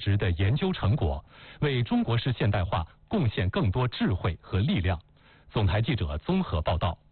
值的研究成果，为中国式现代化贡献更多智慧和力量。总台记者综合报道。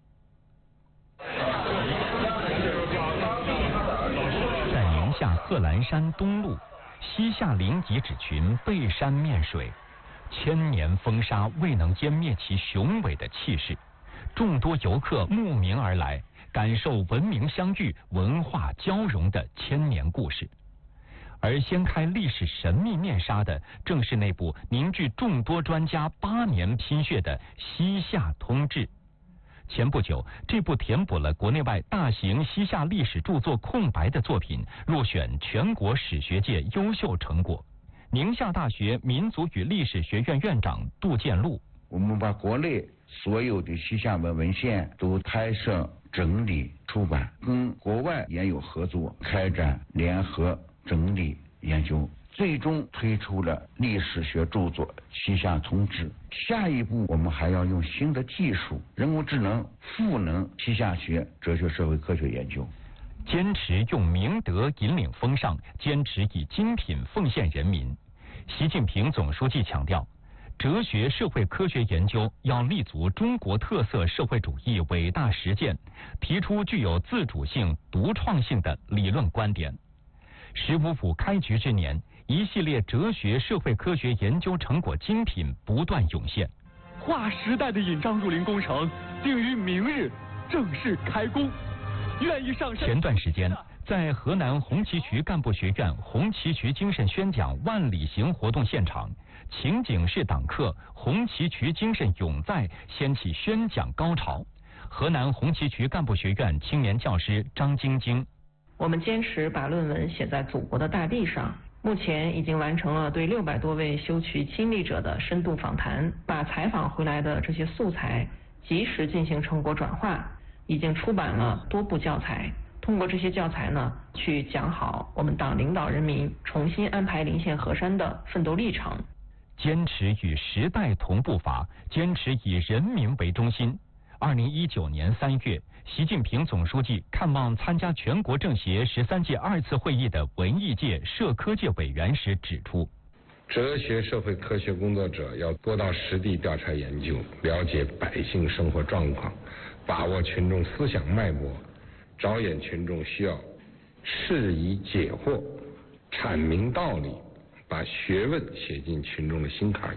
在宁夏贺兰山东麓，西夏陵遗址群背山面水，千年风沙未能歼灭其雄伟的气势。众多游客慕名而来，感受文明相遇、文化交融的千年故事。而掀开历史神秘面纱的，正是那部凝聚众多专家8年拼血的《西夏通志》。前不久，这部填补了国内外大型西夏历史著作空白的作品，入选全国史学界优秀成果。宁夏大学民族与历史学院院长杜建禄： 我们把国内所有的西夏文献都拍摄、整理、出版，跟国外研友合作，开展联合整理研究，最终推出了历史学著作《西夏通志》。下一步，我们还要用新的技术，人工智能赋能西夏学、哲学、社会科学研究。 坚持用明德引领风尚，坚持以精品奉献人民。习近平总书记强调，哲学社会科学研究要立足中国特色社会主义伟大实践，提出具有自主性、独创性的理论观点。15.5开局之年，一系列哲学社会科学研究成果精品不断涌现。 划时代的引章入林工程定于明日正式开工。愿意上山。 前段时间，在河南红旗渠干部学院红旗渠精神宣讲万里行活动现场，情景式党课红旗渠精神永在掀起宣讲高潮。河南红旗渠干部学院青年教师张晶晶： 我们坚持把论文写在祖国的大地上，目前已经完成了对600多位修渠亲历者的深度访谈，把采访回来的这些素材及时进行成果转化，已经出版了多部教材。通过这些教材呢，去讲好我们党领导人民重新安排临县河山的奋斗历程。 坚持与时代同步伐，坚持以人民为中心。2019年3月，习近平总书记看望参加全国政协13届2次会议的文艺界、社科界委员时指出， 哲学社会科学工作者要多到实地调查研究，了解百姓生活状况，把握群众思想脉搏，着眼群众需要，释疑解惑，阐明道理，把学问写进群众的心坎里。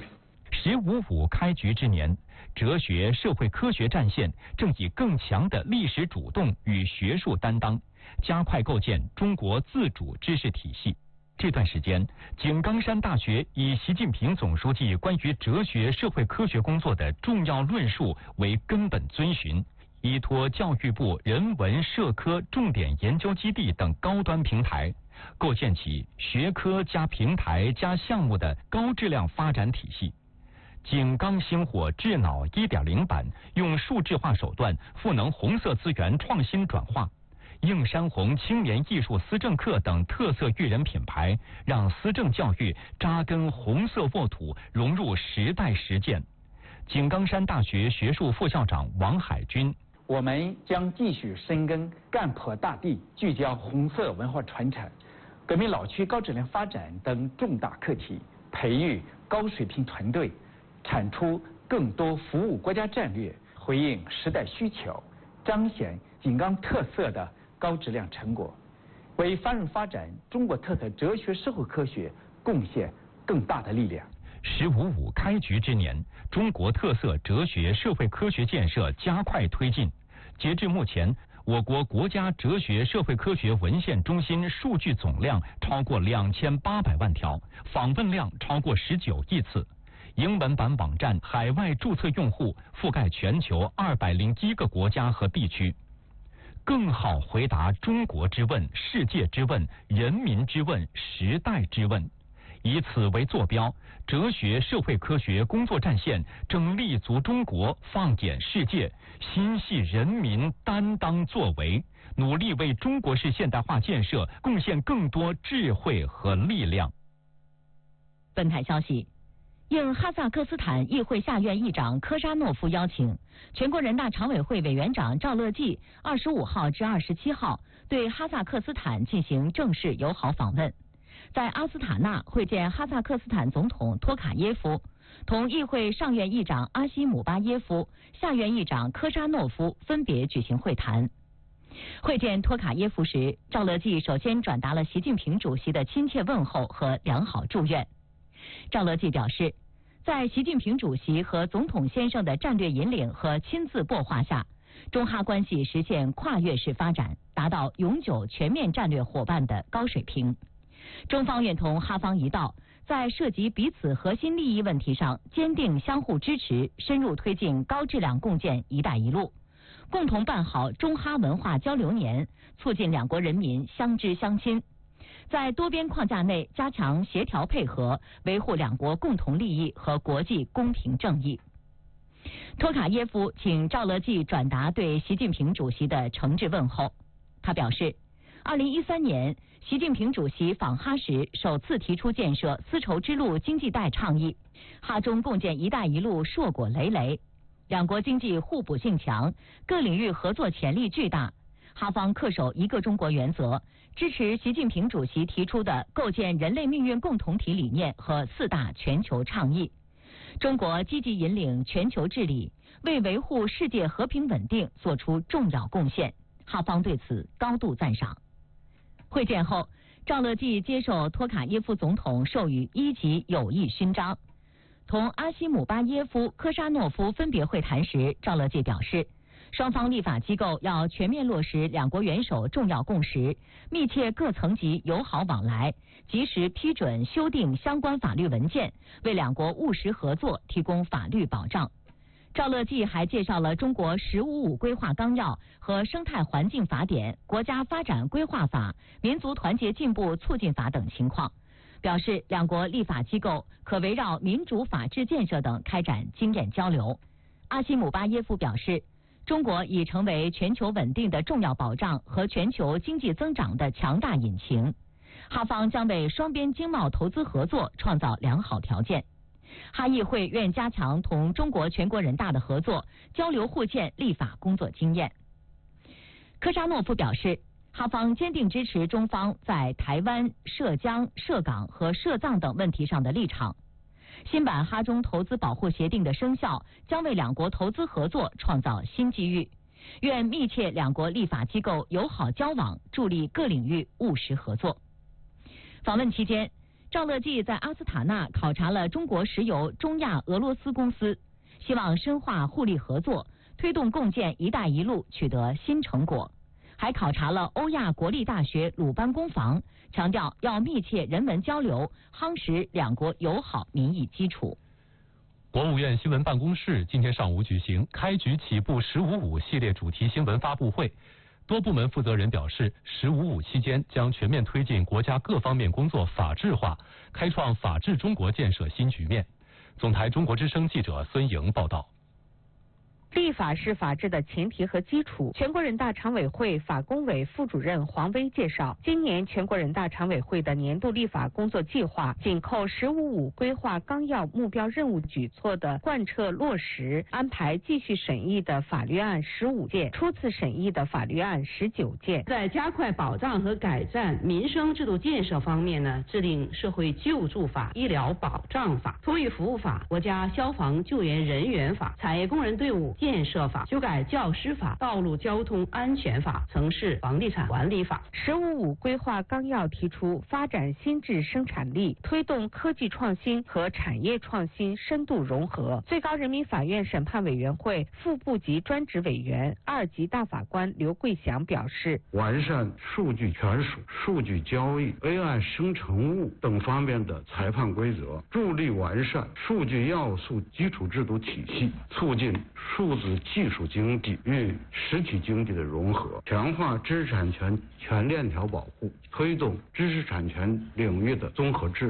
15.5开局之年，哲学社会科学战线正以更强的历史主动与学术担当，加快构建中国自主知识体系。这段时间，井冈山大学以习近平总书记关于哲学社会科学工作的重要论述为根本遵循，依托教育部人文社科重点研究基地等高端平台，构建起学科加平台加项目的高质量发展体系。井冈星火智脑 1.0 版用数字化手段赋能红色资源创新转化，映山红青年艺术思政课等特色育人品牌，让思政教育扎根红色沃土，融入时代实践。井冈山大学学术副校长王海军： 我们将继续深耕干破大地，聚焦红色文化传承、革命老区高质量发展等重大课题，培育高水平团队，产出更多服务国家战略、回应时代需求、彰显井冈特色的高质量成果，为繁荣发展中国特色哲学社会科学贡献更大的力量。 15.5开局之年，中国特色哲学社会科学建设加快推进。截至目前，我国国家哲学社会科学文献中心数据总量超过2800万条，访问量超过19亿次。英文版网站海外注册用户覆盖全球201个国家和地区。更好回答中国之问、世界之问、人民之问、时代之问。以此为坐标，哲学社会科学工作战线正立足中国，放眼世界，心系人民，担当作为，努力为中国式现代化建设贡献更多智慧和力量。 本台消息，应哈萨克斯坦议会下院议长科沙诺夫邀请，全国人大常委会委员长赵乐际25号至27号对哈萨克斯坦进行正式友好访问。 在阿斯塔纳会见哈萨克斯坦总统托卡耶夫，同议会上院议长阿西姆巴耶夫、下院议长科沙诺夫分别举行会谈。会见托卡耶夫时，赵乐际首先转达了习近平主席的亲切问候和良好祝愿。赵乐际表示，在习近平主席和总统先生的战略引领和亲自擘画下，中哈关系实现跨越式发展，达到永久全面战略伙伴的高水平。中方愿同哈方一道，在涉及彼此核心利益问题上坚定相互支持，深入推进高质量共建“一带一路”，共同办好中哈文化交流年，促进两国人民相知相亲。在多边框架内加强协调配合，维护两国共同利益和国际公平正义。托卡耶夫请赵乐际转达对习近平主席的诚挚问候。他表示，2013年习近平主席访哈时首次提出建设丝绸之路经济带倡议，哈中共建“一带一路”硕果累累，两国经济互补性强，各领域合作潜力巨大。哈方恪守一个中国原则，支持习近平主席提出的构建人类命运共同体理念和4大全球倡议。中国积极引领全球治理，为维护世界和平稳定做出重要贡献，哈方对此高度赞赏。会见后，赵乐际接受托卡耶夫总统授予1级友谊勋章。同阿西姆巴耶夫、科沙诺夫分别会谈时，赵乐际表示，双方立法机构要全面落实两国元首重要共识，密切各层级友好往来，及时批准修订相关法律文件，为两国务实合作提供法律保障。赵乐际还介绍了中国“十五五”规划纲要和生态环境法典、国家发展规划法、民族团结进步促进法等情况，表示两国立法机构可围绕民主法治建设等开展经验交流。阿西姆巴耶夫表示，中国已成为全球稳定的重要保障和全球经济增长的强大引擎，哈方将为双边经贸投资合作创造良好条件。哈议会愿加强同中国全国人大的合作，交流互鉴立法工作经验。科沙诺夫表示，哈方坚定支持中方在台湾、涉疆、涉港和涉藏等问题上的立场。新版哈中投资保护协定的生效将为两国投资合作创造新机遇，愿密切两国立法机构友好交往，助力各领域务实合作。访问期间，赵乐际在阿斯塔纳考察了中国石油中亚俄罗斯公司，希望深化互利合作，推动共建“一带一路”取得新成果。还考察了欧亚国立大学鲁班工房，强调要密切人文交流，夯实两国友好民意基础。 国务院新闻办公室今天上午举行开局起步“十五五”系列主题新闻发布会。多部门负责人表示，“15+5”期间将全面推进国家各方面工作法治化，开创法治中国建设新局面。总台中国之声记者孙莹报道。 立法是法治的前提和基础。全国人大常委会法工委副主任黄威介绍，今年全国人大常委会的年度立法工作计划，紧扣“十五五”规划纲要目标任务举措的贯彻落实，安排继续审议的法律案15件，初次审议的法律案19件。 在加快保障和改善民生制度建设方面呢，制定社会救助法、医疗保障法、托育服务法、国家消防救援人员法、产业工人队伍建设法，修改教师法、道路交通安全法、城市房地产管理法。 “15+5”规划纲要提出，发展新质生产力，推动科技创新和产业创新深度融合。最高人民法院审判委员会副部级专职委员、2级大法官刘桂祥表示， 完善数据权属、数据交易、AI 生成物等方面的裁判规则，助力完善数据要素基础制度体系，促进数字技术经济与实体经济的融合，强化知识产权全链条保护，推动知识产权领域的综合治理。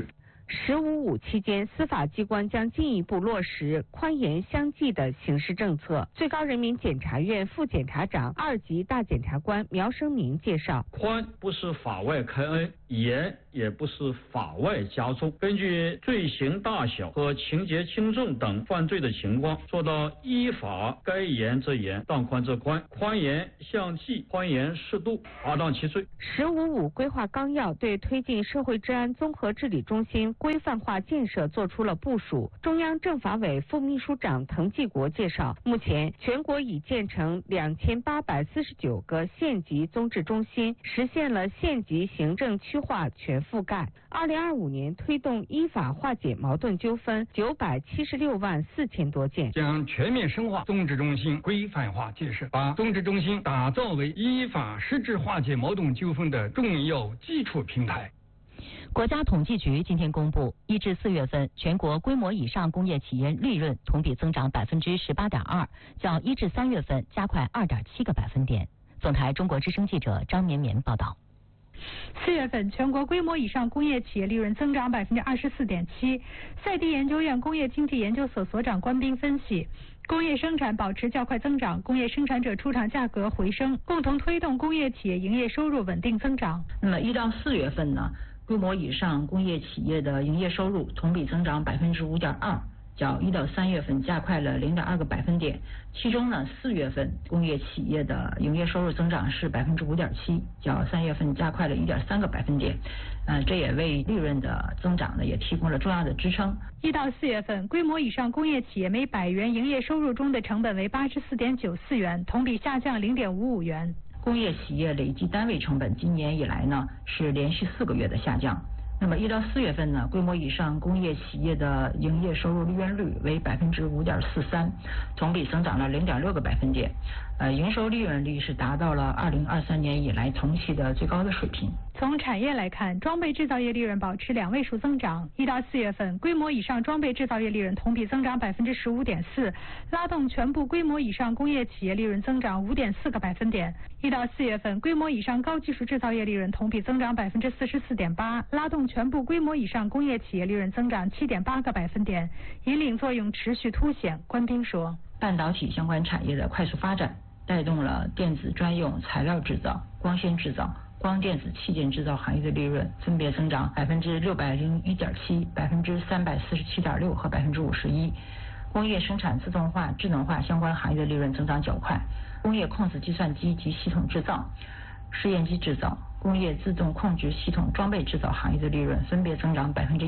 “15.5”期间，司法机关将进一步落实宽严相济的刑事政策。最高人民检察院副检察长、2级大检察官苗生明介绍： 宽不是法外开恩，严也不是法外加重，根据罪行大小和情节轻重等犯罪的情况，做到依法该严则严，当宽则宽，宽严相济，宽严适度，罚当其罪。 “15.5”规划纲要对推进社会治安综合治理中心规范化建设做出了部署。中央政法委副秘书长滕继国介绍，目前全国已建成2849个县级综治中心，实现了县级行政区划全覆盖。2025年推动依法化解矛盾纠纷976万4千多件， 将全面深化综治中心规范化建设，把综治中心打造为依法实质化解矛盾纠纷的重要基础平台。 国家统计局今天公布，1至4月份全国规模以上工业企业利润同比增长18.2%，较1至3月份加快2.7个百分点。总台中国之声记者张绵绵报道。 4月份全国规模以上工业企业利润增长24.7%。赛迪研究院工业经济研究所所长关斌分析，工业生产保持较快增长，工业生产者出厂价格回升，共同推动工业企业营业收入稳定增长。 那么1到4月份呢，规模以上工业企业的营业收入同比增长5.2%，较1到3月份加快了0.2个百分点。其中呢，4月份工业企业的营业收入增长是5.7%，较3月份加快了1.3个百分点。这也为利润的增长呢也提供了重要的支撑。 1到4月份，规模以上工业企业每100元营业收入中的成本为84.94元，同比下降0.55元。 工业企业累计单位成本今年以来呢是连续4个月的下降。那么1到4月份呢，规模以上工业企业的营业收入利润率为5.43%，同比增长了0.6个百分点。营收利润率是达到了2023年以来同期的最高的水平。 从产业来看，装备制造业利润保持2位数增长。1到4月份，规模以上装备制造业利润同比增长15.4%，拉动全部规模以上工业企业利润增长5.4个百分点。1到4月份，规模以上高技术制造业利润同比增长44.8%，拉动全部规模以上工业企业利润增长7.8个百分点，引领作用持续凸显。关斌说， 半导体相关产业的快速发展，带动了电子专用材料制造、光纤制造、光电子器件制造行业的利润分别增长601.7%、347.6%和51%。工业生产自动化、智能化相关行业的利润增长较快。工业控制计算机及系统制造、试验机制造、工业自动控制系统装备制造行业的利润分别增长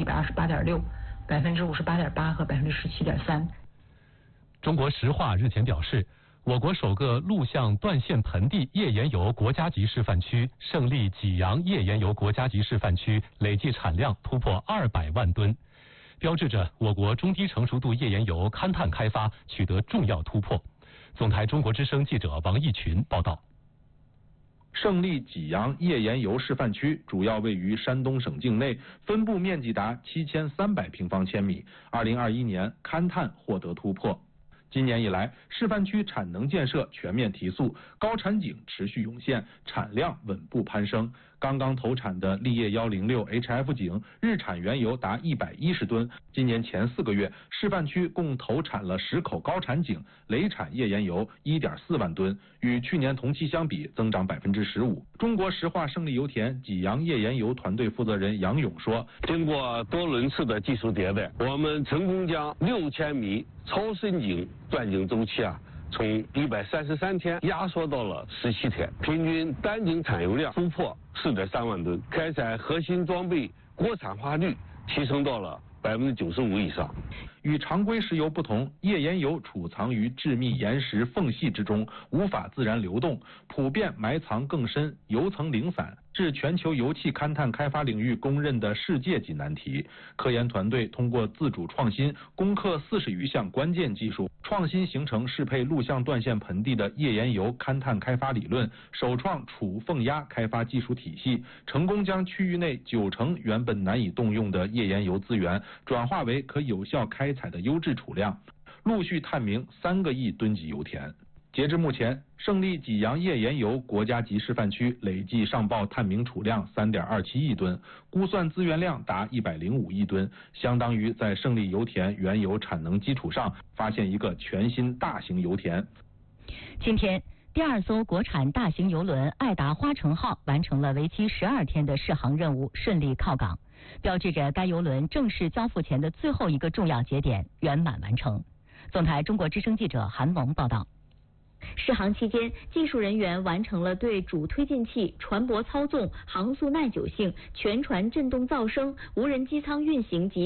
128.6%、58.8%和17.3%。 中国石化日前表示，我国首个陆相断线盆地页岩油国家级示范区胜利济阳页岩油国家级示范区累计产量突破200万吨，标志着我国中低成熟度页岩油勘探开发取得重要突破。总台中国之声记者王义群报道。 胜利济阳页岩油示范区主要位于山东省境内，分布面积达7300平方千米。2021年勘探获得突破。今年以来，示范区产能建设全面提速，高产井持续涌现，产量稳步攀升。刚刚投产的立业106 HF 井日产原油达110吨。今年前4个月，示范区共投产了10口高产井，累产页岩油1.4万吨，与去年同期相比增长15%。中国石化胜利油田济阳页岩油团队负责人杨勇说：“ 经过多轮次的技术迭代，我们成功将6000米超深井钻井周期从133天压缩到了17天，平均单井产油量突破4.3万吨，开采核心装备国产化率提升到了95%以上。 与常规石油不同，页岩油储藏于致密岩石缝隙之中，无法自然流动，普遍埋藏更深，油层零散，是全球油气勘探开发领域公认的世界级难题。科研团队通过自主创新，攻克40余项关键技术，创新形成适配陆相断线盆地的页岩油勘探开发理论，首创储缝压开发技术体系，成功将区域内90%原本难以动用的页岩油资源转化为可有效开采的优质储量，陆续探明3个亿吨级油田。 截至目前，胜利济阳页岩油国家级示范区累计上报探明储量3.27亿吨，估算资源量达105亿吨，相当于在胜利油田原有产能基础上发现一个全新大型油田。 今天，第2艘国产大型邮轮爱达花城号完成了为期12天的试航任务，顺利靠港，标志着该邮轮正式交付前的最后一个重要节点圆满完成。总台中国之声记者韩萌报道。 试航期间，技术人员完成了对主推进器、船舶操纵、航速耐久性、全船振动噪声、无人机舱运行及